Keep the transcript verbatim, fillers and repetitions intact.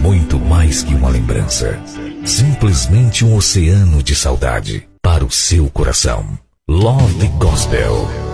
muito mais que uma lembrança. Simplesmente um oceano de saudade para o seu coração. Love Gospel.